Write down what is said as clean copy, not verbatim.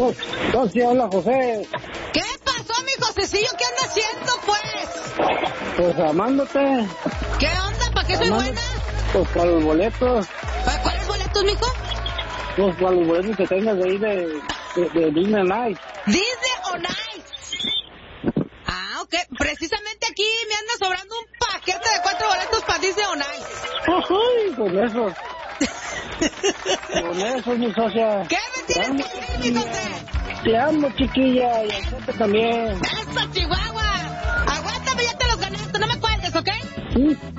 No, sí, hola, José. ¿Qué pasó, mi Josecillo? ¿Qué anda haciendo, pues? Pues amándote. ¿Qué onda? ¿Para qué soy buena? Pues para los boletos. ¿Para cuáles boletos, mijo? Pues para los boletos que tengas de ahí de Disney Night. Disney on Ice. Ah, ok. Precisamente aquí me anda sobrando un paquete de 4 boletos para Disney on Ice. Uy, con eso. Con eso, mi socia. ¿Qué me tienes que decir, mi José? Te amo, chiquilla, y a usted también. ¡Eso, Chihuahua! Aguántame, ya te los ganaste, no me cuelgues, ¿ok? Sí.